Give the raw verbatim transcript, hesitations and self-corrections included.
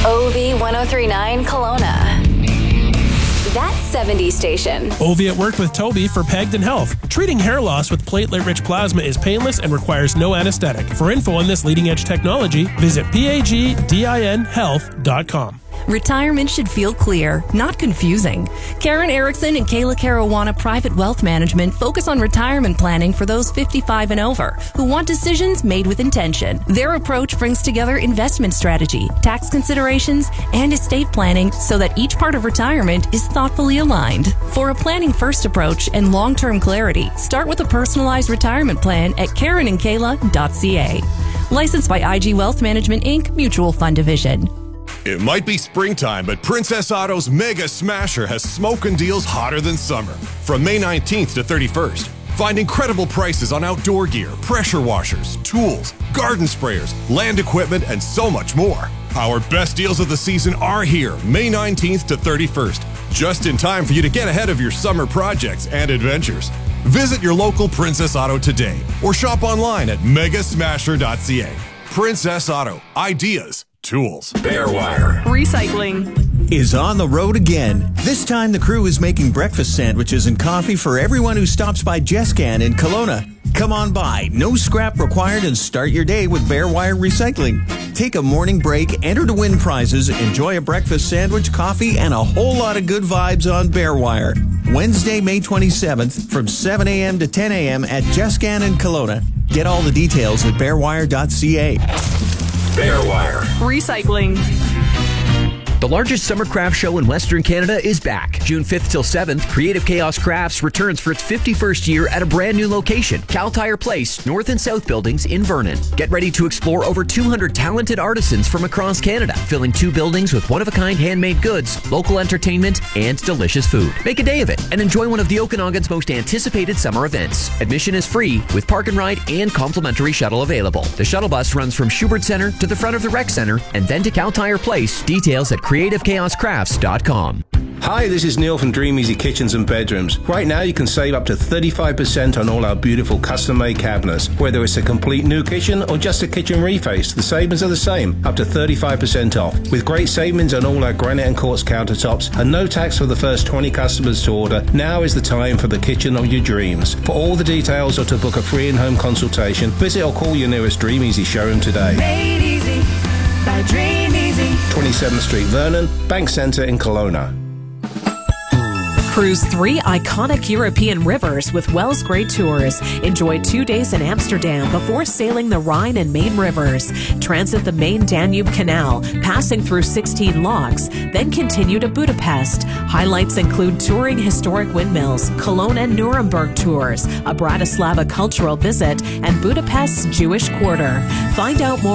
O V ten thirty-nine Kelowna. That seventies station. Ovi at Work with Toby for Pegden Health. Treating hair loss with platelet-rich plasma is painless and requires no anesthetic. For info on this leading-edge technology, visit pagdin health dot com. Retirement should feel clear, not confusing. Karen Erickson and Kayla Caruana Private Wealth Management focus on retirement planning for those fifty-five and over who want decisions made with intention. Their approach brings together investment strategy, tax considerations, and estate planning so that each part of retirement is thoughtfully aligned. For a planning first approach and long-term clarity, start with a personalized retirement plan at karen and kayla dot c a. Licensed by I G Wealth Management, Incorporated, Mutual Fund Division. It might be springtime, but Princess Auto's Mega Smasher has smoking deals hotter than summer. From May nineteenth to thirty-first, find incredible prices on outdoor gear, pressure washers, tools, garden sprayers, land equipment, and so much more. Our best deals of the season are here, May nineteenth to thirty-first, just in time for you to get ahead of your summer projects and adventures. Visit your local Princess Auto today or shop online at mega smasher dot c a. Princess Auto. Ideas. Tools. Bearwire Recycling is on the road again. This time the crew is making breakfast sandwiches and coffee for everyone who stops by Jescan in Kelowna. Come on by, no scrap required, and start your day with Bearwire Recycling. Take a morning break, enter to win prizes, enjoy a breakfast sandwich, coffee, and a whole lot of good vibes on Bearwire. Wednesday, May twenty-seventh from seven a.m. to ten a.m. at Jescan in Kelowna. Get all the details at bearwire dot c a. Bearwire Recycling. The largest summer craft show in Western Canada is back. June fifth till seventh, Creative Chaos Crafts returns for its fifty-first year at a brand new location, Cal Tire Place, North and South Buildings in Vernon. Get ready to explore over two hundred talented artisans from across Canada, filling two buildings with one-of-a-kind handmade goods, local entertainment, and delicious food. Make a day of it and enjoy one of the Okanagan's most anticipated summer events. Admission is free with park and ride and complimentary shuttle available. The shuttle bus runs from Schubert Center to the front of the Rec Center and then to Cal Tire Place. Details at creative chaos crafts dot com. Hi, this is Neil from Dream Easy Kitchens and Bedrooms. Right now you can save up to thirty-five percent on all our beautiful custom-made cabinets. Whether it's a complete new kitchen or just a kitchen reface, the savings are the same, up to thirty-five percent off. With great savings on all our granite and quartz countertops and no tax for the first twenty customers to order, now is the time for the kitchen of your dreams. For all the details or to book a free in-home consultation, visit or call your nearest Dream Easy showroom today. Made easy by Dream Easy. twenty-seventh Street, Vernon, Bank Centre in Kelowna. Cruise three iconic European rivers with Wells Grey Tours. Enjoy two days in Amsterdam before sailing the Rhine and Main rivers. Transit the main Danube Canal, passing through sixteen locks, then continue to Budapest. Highlights include touring historic windmills, Cologne and Nuremberg tours, a Bratislava cultural visit, and Budapest's Jewish Quarter. Find out more